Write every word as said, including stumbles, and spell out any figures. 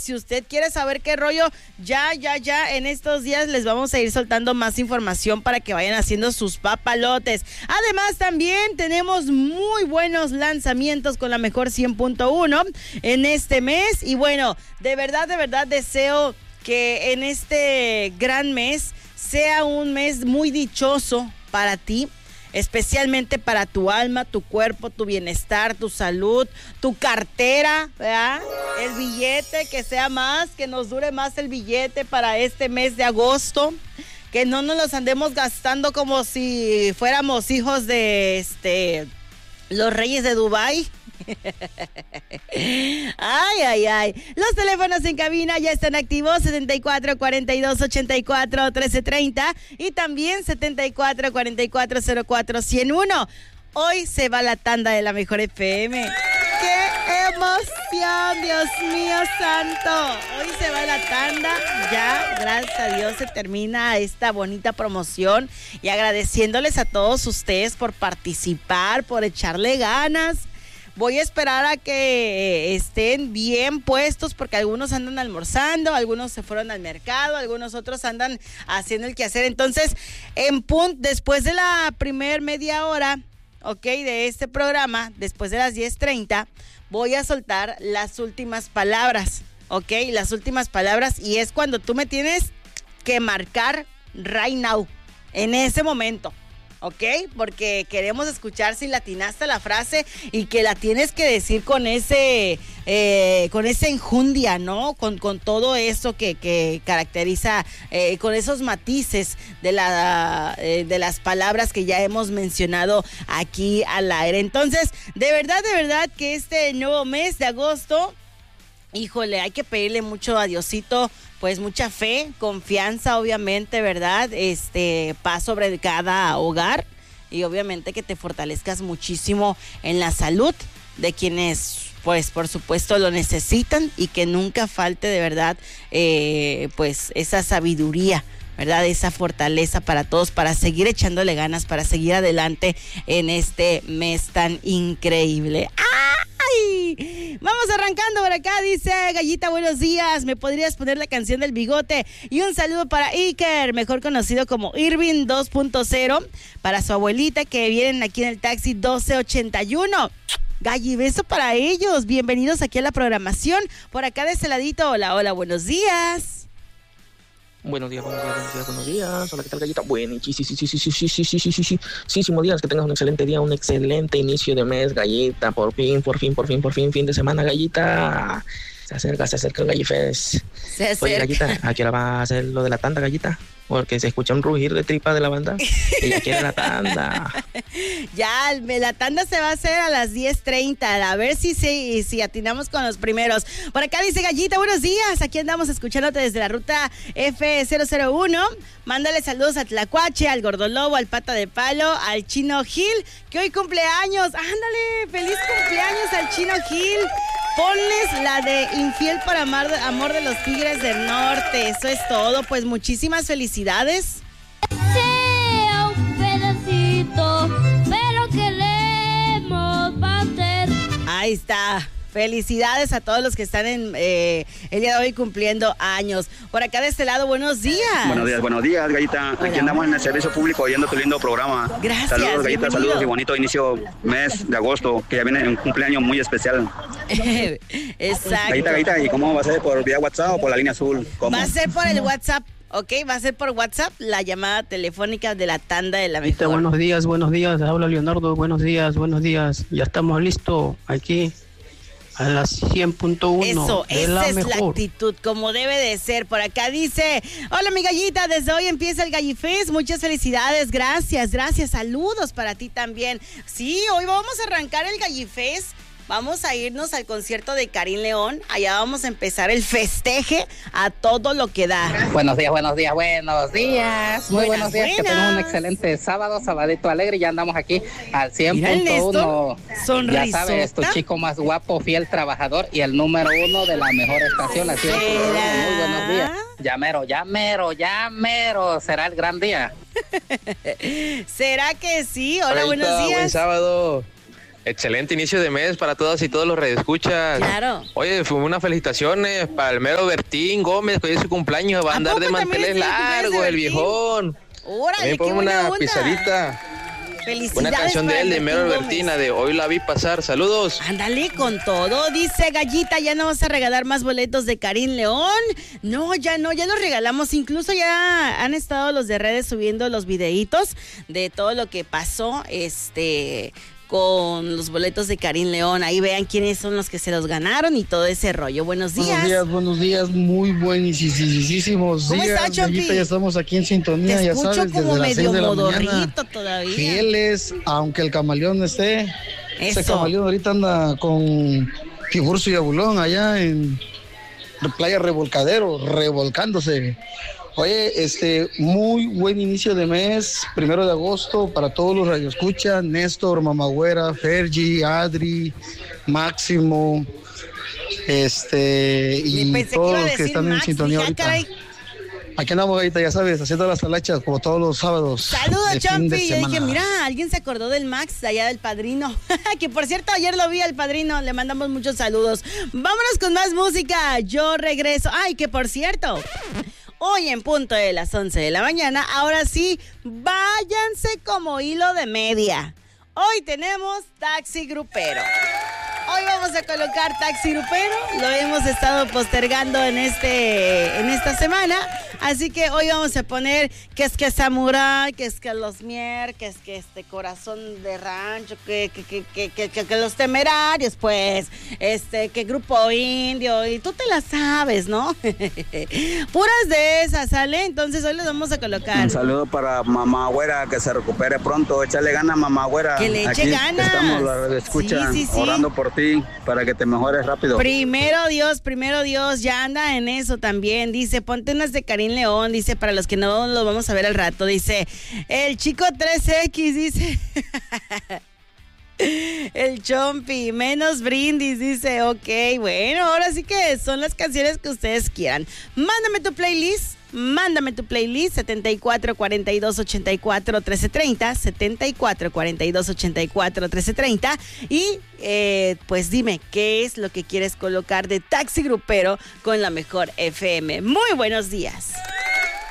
si usted quiere saber qué rollo, ya, ya, ya, en estos días les vamos a ir soltando más información para que vayan haciendo sus papalotes. Además, también tenemos muy buenos lanzamientos con la mejor cien punto uno en este mes. Y bueno, de verdad, de verdad deseo que en este gran mes sea un mes muy dichoso para ti, especialmente para tu alma, tu cuerpo, tu bienestar, tu salud, tu cartera, ¿verdad? El billete, que sea más, que nos dure más el billete para este mes de agosto, que no nos los andemos gastando como si fuéramos hijos de este los reyes de Dubái. Ay, ay, ay. Los teléfonos en cabina ya están activos: setenta y cuatro, cuarenta y dos, ochenta y cuatro, trece treinta y también setenta y cuatro, cuarenta y cuatro, cero cuatro, ciento uno. Hoy se va la tanda de la mejor F M. ¡Qué emoción, Dios mío santo! Hoy se va la tanda. Ya, gracias a Dios, se termina esta bonita promoción. Y agradeciéndoles a todos ustedes por participar, por echarle ganas. Voy a esperar a que estén bien puestos porque algunos andan almorzando, algunos se fueron al mercado, algunos otros andan haciendo el quehacer. Entonces, en punto, después de la primer media hora, ok, de este programa, después de las diez treinta, voy a soltar las últimas palabras, ok, las últimas palabras, y es cuando tú me tienes que marcar right now, en ese momento. ¿Ok? Porque queremos escuchar si latinaste la frase y que la tienes que decir con ese, eh, con esa enjundia, ¿no? Con, con todo eso que, que caracteriza, eh, con esos matices de, la, eh, de las palabras que ya hemos mencionado aquí al aire. Entonces, de verdad, de verdad que este nuevo mes de agosto, híjole, hay que pedirle mucho a Diosito, pues mucha fe, confianza, obviamente, ¿verdad? Este, paz sobre cada hogar y obviamente que te fortalezcas muchísimo en la salud de quienes, pues, por supuesto, lo necesitan y que nunca falte de verdad, eh, pues, esa sabiduría, ¿verdad? Esa fortaleza para todos, para seguir echándole ganas, para seguir adelante en este mes tan increíble. ¡Ay! Vamos arrancando por acá, dice Gallita, buenos días, ¿me podrías poner la canción del bigote? Y un saludo para Iker, mejor conocido como Irving dos punto cero, para su abuelita que vienen aquí en el taxi doce ochenta y uno. Galli, beso para ellos, bienvenidos aquí a la programación, por acá de este ladito, hola, hola, buenos días. Buenos días, buenos días, buenos días, buenos días. Hola, ¿qué tal, Gallita? Bueno, sí, sí, sí, sí, sí, sí, sí, sí, sí, sí, sí, sí, sí, días, que tengas un excelente día, un excelente inicio de mes, Gallita. Por fin, por fin, por fin, por fin, fin de semana, Gallita. Se acerca, se acerca el Gallifest. Se acerca. Oye, Gallita, ¿a qué hora va a hacer lo de la tanda, Gallita? Porque se escucha un rugir de tripa de la banda. Ella quiere la tanda. Ya, la tanda se va a hacer a las diez treinta. A ver si, si, si atinamos con los primeros. Por acá dice Gallita, buenos días. Aquí andamos escuchándote desde la ruta F cero cero uno. Mándale saludos a Tlacuache, al Gordolobo, al Pata de Palo, al Chino Gil, que hoy cumpleaños. Ándale, feliz cumpleaños al Chino Gil. Ponles la de Infiel por amar, amor de los Tigres del Norte. Eso es todo. Pues muchísimas felicidades. Sea un pedacito, pero queremos bater. Ahí está. Felicidades a todos los que están en eh, el día de hoy cumpliendo años. Por acá de este lado, buenos días. Buenos días, buenos días, Gallita. Hola. Aquí andamos en el servicio público oyendo tu lindo programa. Gracias. Saludos, Gallita, bienvenido. saludos y bonito inicio mes de agosto, que ya viene un cumpleaños muy especial. Exacto. Gallita, Gallita, ¿y cómo va a ser? ¿Por vía WhatsApp o por la línea azul? ¿Cómo? Va a ser por el WhatsApp. Ok, va a ser por WhatsApp la llamada telefónica de la tanda de la Gallita, mejor. buenos días, buenos días. Habla Leonardo, buenos días, buenos días. Ya estamos listos aquí a las cien punto uno. Eso, de esa la es mejor. la actitud, como debe de ser. Por acá dice, hola mi Gallita, desde hoy empieza el Gallifest, muchas felicidades, gracias, gracias, saludos para ti también. Sí, hoy vamos a arrancar el Gallifest. Vamos a irnos al concierto de Karim León. Allá vamos a empezar el festeje a todo lo que da. Buenos días, buenos días, buenos días. Muy Buenas, buenos días, que buenas. tenemos un excelente sábado, sabadito alegre. Ya andamos aquí al cien Mira el punto uno. Néstor, sonrisota. Ya sabes, tu chico más guapo, fiel trabajador y el número uno de la mejor estación. Así es, ¿Será? muy buenos días. Ya mero, ya mero, ya mero. Será el gran día. ¿Será que sí? Hola, Hola, buenos Buen días. sábado. Excelente inicio de mes para todas y todos los radioescuchas. Claro. Oye, fue unas felicitaciones para el mero Bertín Gómez, que hoy es su cumpleaños, va a andar de manteles largos, el viejón. Órale, también ponme una onda. pisadita. Una canción de él, de Mero Albertina, de Hoy la vi pasar. Saludos. Ándale con todo. Dice Gallita, ¿ya no vas a regalar más boletos de Karim León? No, ya no, ya los regalamos. Incluso ya han estado los de redes subiendo los videitos de todo lo que pasó, este... con los boletos de Karim León. Ahí vean quiénes son los que se los ganaron y todo ese rollo. Buenos días. Buenos días, buenos días, muy buenísimos ¿Cómo días. está, Chompi? Ya estamos aquí en sintonía, Te ya escucho sabes, como desde las medio seis de la modorrito mañana. todavía. Fieles, aunque el camaleón no esté. Eso. Ese camaleón ahorita anda con Tiburcio y Abulón allá en Playa Revolcadero, revolcándose. Oye, este, muy buen inicio de mes, primero de agosto, para todos los radioescuchas, Néstor, Mamagüera, Fergie, Adri, Máximo, este, y todos los que están en sintonía ahorita. Aquí andamos, ahorita, ya sabes, haciendo las talachas como todos los sábados. Saludos, Chompi. Yo dije, mira, alguien se acordó del Max, allá del Padrino. Que por cierto, ayer lo vi al Padrino. Le mandamos muchos saludos. Vámonos con más música. Yo regreso. Ay, que por cierto, hoy en punto de las once de la mañana, ahora sí, váyanse como hilo de media. Hoy tenemos Taxi Grupero. Hoy vamos a colocar Taxi Grupero. Lo hemos estado postergando en este en esta semana. Así que hoy vamos a poner que es que Samurai, que es que Los Mier, que es que este Corazón de Rancho, que, que, que, que, que, que, que Los Temerarios, pues, este, que Grupo Indio, y tú te la sabes, ¿no? Puras de esas, ¿sale? Entonces hoy les vamos a colocar. Un saludo para Mamá Güera, que se recupere pronto. Échale ganas, Mamá Güera. Que le eche Aquí ganas. Estamos, la escucha, Sí, sí, sí. orando por ti para que te mejores rápido. Primero Dios, primero Dios, ya anda en eso también. Dice, ponte unas de Karim León, dice, para los que no lo vamos a ver al rato. Dice, el chico tres equis, dice. El Chompi, menos brindis, dice, ok, bueno, ahora sí que son las canciones que ustedes quieran. Mándame tu playlist. Mándame tu playlist setenta y cuatro cuarenta y dos ochenta y cuatro trece treinta, setenta y cuatro cuarenta y dos ochenta y cuatro trece treinta y eh, pues dime qué es lo que quieres colocar de Taxi Grupero con la mejor F M. Muy buenos días.